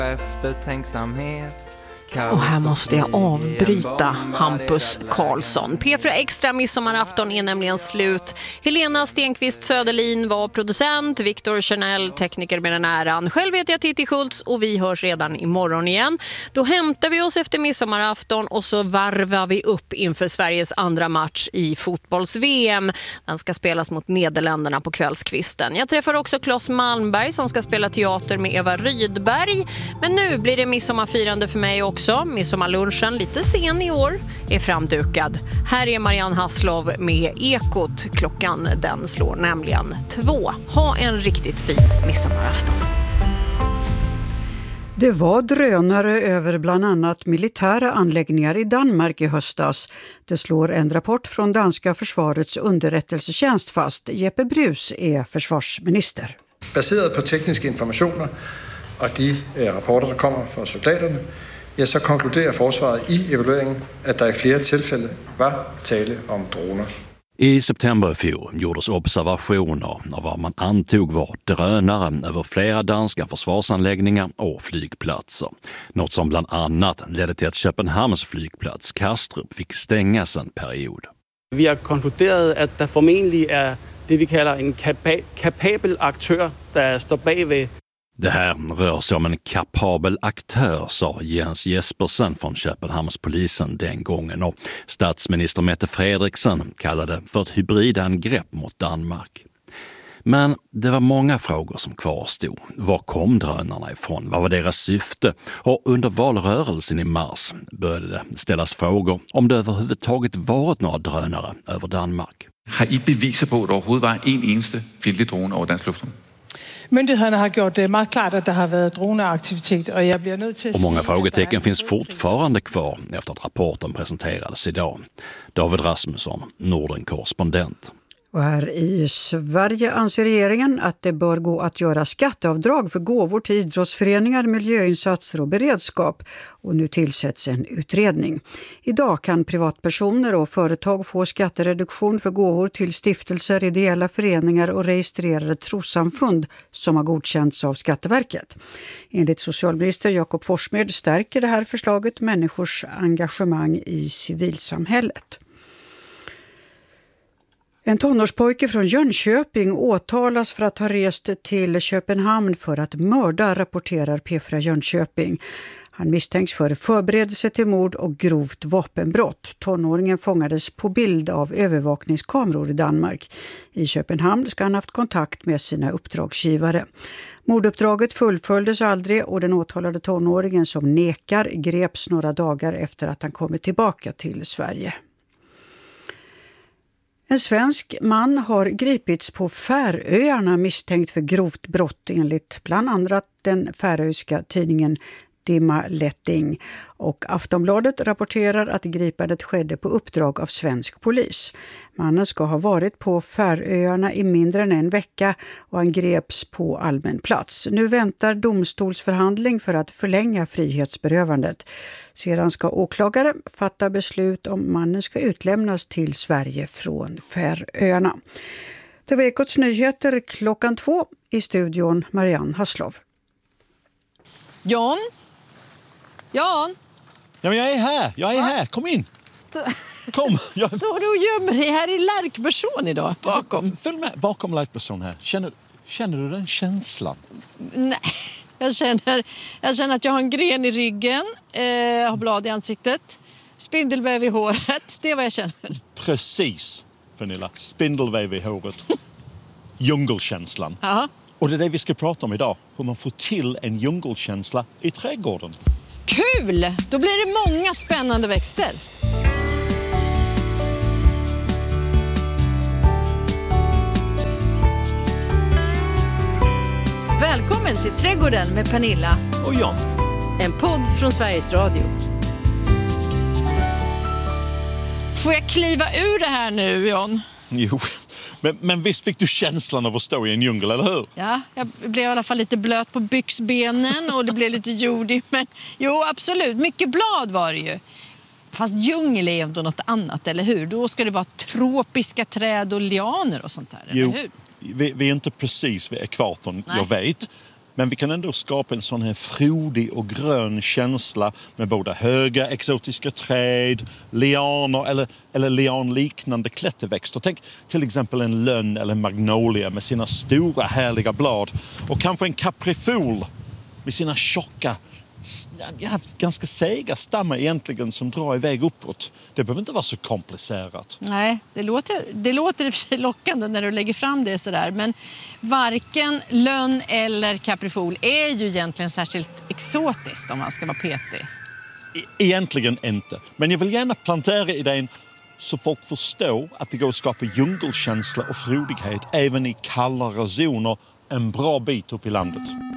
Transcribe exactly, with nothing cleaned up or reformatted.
Eftertänksamhet. Och här måste jag avbryta Hampus Karlsson. P fyra Extra midsommarafton är nämligen slut. Helena Stenqvist Söderlin var producent, Viktor Chanel tekniker med den äran. Själv heter jag Titti Schultz och vi hörs redan imorgon igen. Då hämtar vi oss efter midsommarafton och så varvar vi upp inför Sveriges andra match i fotbolls-V M. Den ska spelas mot Nederländerna på kvällskvisten. Jag träffar också Claes Malmberg som ska spela teater med Eva Rydberg. Men nu blir det midsommarfirande för mig också. Midsommarlunchen, lite sen i år, är framdukad. Här är Marianne Hasslov med Ekot. Klockan den slår nämligen två. Ha en riktigt fin midsommarafton. Det var drönare över bland annat militära anläggningar i Danmark i höstas. Det slår en rapport från danska försvarets underrättelsetjänst fast. Jeppe Brus är försvarsminister. Baserat på tekniska informationer och de rapporter som kommer från soldaterna, ja, så konkluderar försvaret i evalueringen att det i flera tillfällen var tale om droner. I september i fjol gjordes observationer av vad man antog var drönare över flera danska försvarsanläggningar och flygplatser. Något som bland annat ledde till att Köpenhamns flygplats Kastrup fick stängas en period. Vi har konkluderat att det förmodligen är det vi kallar en kapa- kapabel aktör där står bredvid. Det här rör sig om en kapabel aktör, sa Jens Jespersen från Köpenhamnspolisen den gången, och statsminister Mette Frederiksen kallade det för ett hybridangrepp mot Danmark. Men det var många frågor som kvarstod. Var kom drönarna ifrån? Vad var deras syfte? Och under valrörelsen i mars började det ställas frågor om det överhuvudtaget varit några drönare över Danmark. Har I beviser på att det överhuvudtaget var en eneste fjendtlig drone över dansk luftrum? Myndigheterna har gjort det mycket klart att det har varit droneaktivitet och jag blir nöjd till. Och många frågetecken finns fortfarande kvar efter att rapporten presenterades idag. David Rasmusson, Norden-korrespondent. Och här i Sverige anser regeringen att det bör gå att göra skatteavdrag för gåvor till idrottsföreningar, miljöinsatser och beredskap. Och nu tillsätts en utredning. Idag kan privatpersoner och företag få skattereduktion för gåvor till stiftelser, ideella föreningar och registrerade trossamfund som har godkänts av Skatteverket. Enligt socialminister Jakob Forssmed stärker det här förslaget människors engagemang i civilsamhället. En tonårspojke från Jönköping åtalas för att ha rest till Köpenhamn för att mörda, rapporterar P fyra Jönköping. Han misstänks för förberedelse till mord och grovt vapenbrott. Tonåringen fångades på bild av övervakningskameror i Danmark. I Köpenhamn ska han haft kontakt med sina uppdragsgivare. Morduppdraget fullföljdes aldrig och den åtalade tonåringen som nekar greps några dagar efter att han kommit tillbaka till Sverige. En svensk man har gripits på Färöarna misstänkt för grovt brott enligt bland annat den färöiska tidningen Dimma Letting. Och Aftonbladet rapporterar att gripandet skedde på uppdrag av svensk polis. Mannen ska ha varit på Färöarna i mindre än en vecka och han greps på allmän plats. Nu väntar domstolsförhandling för att förlänga frihetsberövandet. Sedan ska åklagare fatta beslut om mannen ska utlämnas till Sverige från Färöarna. Det var Ekots nyheter klockan två, i studion Marianne Hasslov. Jan? Jan? Ja, men jag är här, jag är här, kom in. Stå... Kom. Jag... Står du och gömmer dig här i Lärkberson idag? Bakom. Följ med, bakom Lärkberson här. Känner, känner du den känslan? Nej, jag känner, jag känner att jag har en gren i ryggen, eh, har blad i ansiktet, spindelväv i håret, det är vad jag känner. Precis, Pernilla, spindelväv i håret. Djungelkänslan. Aha. Och det är det vi ska prata om idag, hur man får till en djungelkänsla i trädgården. Kul! Då blir det många spännande växter. Välkommen till Trädgården med Pernilla och Jan. En podd från Sveriges Radio. Får jag kliva ur det här nu, Jan? Jo, men, men visst fick du känslan av att stå i en djungel, eller hur? Ja, jag blev i alla fall lite blöt på byxbenen och det blev lite jordigt. Men jo, absolut. Mycket blad var det ju. Fast djungel är ju inte något annat, eller hur? Då ska det vara tropiska träd och lianer och sånt där, jo, eller hur? Vi, vi är inte precis vid ekvatorn, Nej. jag vet. Men vi kan ändå skapa en sån här frodig och grön känsla med både höga exotiska träd, lianer eller, eller lianliknande klätterväxter. Tänk till exempel en lönn eller magnolia med sina stora härliga blad. Och kanske en kaprifol med sina tjocka, ja, ganska sega stammar egentligen som drar iväg uppåt. Det behöver inte vara så komplicerat. Nej, det låter, det låter i och för sig lockande när du lägger fram det sådär. Men varken lönn eller kaprifol är ju egentligen särskilt exotiskt om man ska vara petig. E- egentligen inte. Men jag vill gärna plantera idén så folk förstår att det går att skapa djungelkänsla och frodighet även i kallare zoner en bra bit upp i landet.